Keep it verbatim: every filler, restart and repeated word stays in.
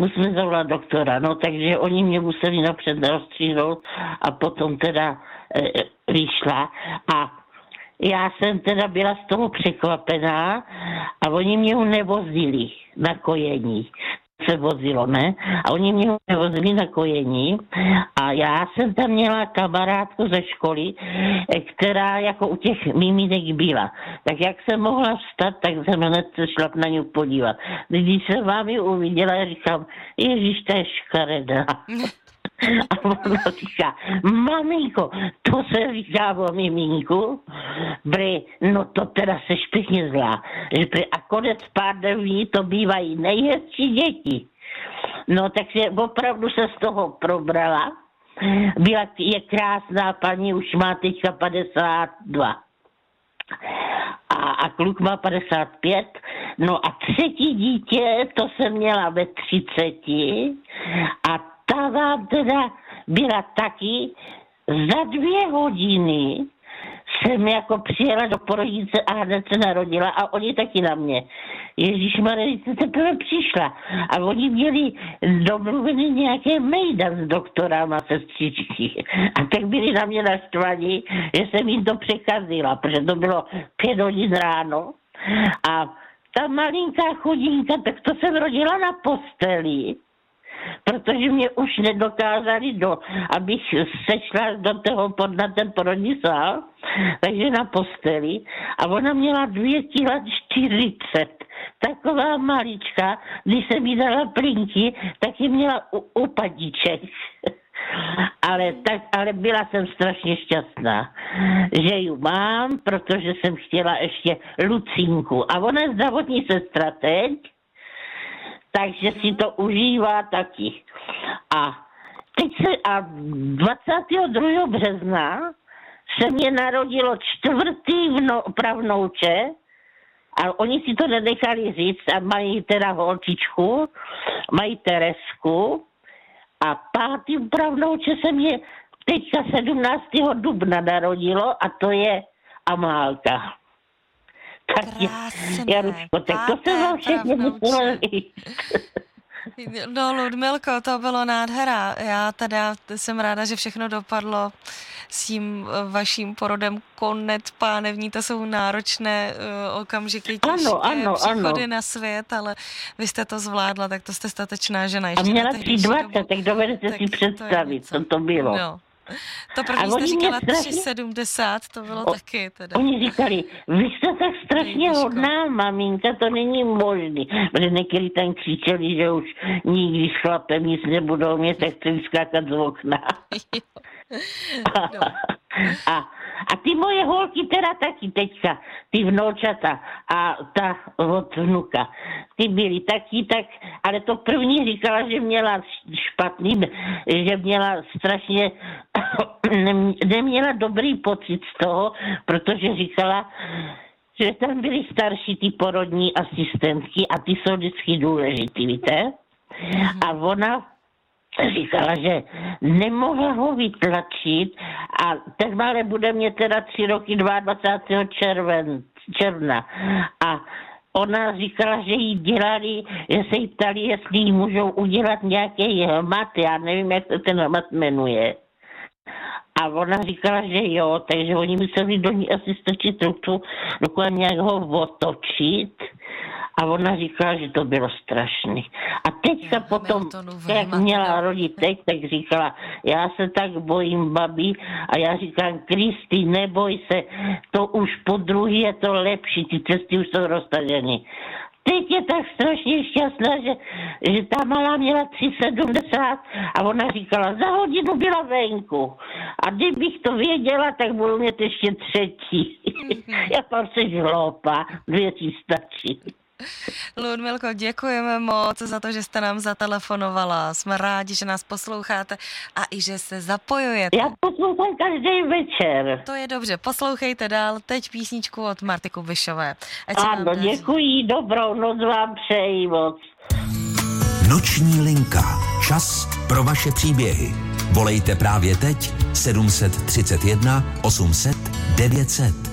musíme zavolat doktora, no takže oni mě museli napřed rozstříhnout a potom teda e, vyšla a já jsem teda byla z toho překvapená a oni mě ho nevozili na kojení. Se vozilo, ne? A oni mě ho nevozili na kojení a já jsem tam měla kamarádku ze školy, která jako u těch miminek byla. Tak jak jsem mohla vstat, tak jsem hned se šla na ňu podívat. Když jsem vám ji uviděla, říkám, ježiš, to je škaredá. A ona říká, maminko, to se říká o miminku, bry, no to teda seš pěkně zlá, že bry, a konec pár dní to bývají nejhezčí děti. No takže opravdu se z toho probrala, byla, je krásná paní, už má teďka padesát dva. A, a kluk má padesát pět, no a třetí dítě, to jsem měla ve třiceti a ta vám teda byla taky, za dvě hodiny jsem jako přijela do porodnice a hned se narodila a oni taky na mě. Ježišmarja, jste teprve přišla. A oni měli domluvený nějaké mejda s doktorama, sestřičky. A tak byli na mě naštvaní, že jsem jim to překazila, protože to bylo pět hodin ráno. A ta malinká chudinka, tak to jsem rodila na posteli. Protože mě už nedokázali, do, abych sešla do toho pod, na ten porodní sál, takže na posteli. A ona měla dvě kila čtyřicet. Taková malička, když jsem jí dala plínky, tak ji měla u, upadíček. Ale, tak, ale byla jsem strašně šťastná, že ji mám, protože jsem chtěla ještě Lucinku. A ona je zdravotní sestra teď, takže si to užívá taky. A teď se a dvacátého druhého března se mě narodilo čtvrtý vno, pravnouče a oni si to nenechali říct a mají teda holčičku, mají Teresku a pátý pravnouče se mě teďka sedmnáctého dubna narodilo a to je Amálka. Krásné, Jaruško, tak to se vám všechno muselo říct. No, Ludmilko, to bylo nádhera. Já teda jsem ráda, že všechno dopadlo s tím vaším porodem. Konec pánevní, to jsou náročné uh, okamžiky, těžké ano, ano, příchody ano. na svět, ale vy jste to zvládla, tak to jste statečná žena. Ještě a měla tři dvacet, tak dovedete tak si představit, co to bylo. No. To první jste říkala tři sedmdesát, to bylo o, taky teda. Oni říkali, vy jste tak strašně hodná, maminka, to není možný. Protože někdy tam křičeli, že už nikdy s chlapem nic nebudou mít, tak chci vyskákat z okna. No. A, a ty moje holky teda taky teďka, ty vnoučata a ta od vnuka, ty byly taky tak, ale to první říkala, že měla špatný, že měla strašně, neměla dobrý pocit z toho, protože říkala, že tam byly starší ty porodní asistentky a ty jsou vždycky důležitý, víte? A ona říkala, že nemohla ho vytlačit a ten malé bude mě teda tři roky dvacátého červen, června. A ona říkala, že jí dělali, že se jí ptali, jestli jí můžou udělat nějaký hmat, já nevím, jak se ten hmat jmenuje. A ona říkala, že jo, takže oni museli do ní asi strčit trupu, dokud nějak ho otočit. A ona říkala, že to bylo strašný. A teďka já potom, jak měla rodit teď, tak říkala, já se tak bojím babi. A já říkám, Kristi, neboj se, to už po druhý je to lepší, ty cesty už jsou roztaženy. Teď je tak strašně šťastná, že, že ta malá měla tři sedmdesát a ona říkala, za hodinu byla venku. A kdybych to věděla, tak budu mít ještě třetí. Mm-hmm. Já pak se hloupá, dvě ti stačí. Ludmilko, děkujeme moc za to, že jste nám zatelefonovala. Jsme rádi, že nás posloucháte a i že se zapojujete. Já poslouchám každý večer. To je dobře, poslouchejte dál. Teď písničku od Marty Kubišové. Ano, děkuji, dobrou noc vám přeji moc. Noční linka. Čas pro vaše příběhy. Volejte právě teď sedm set třicet jedna osm set devět set.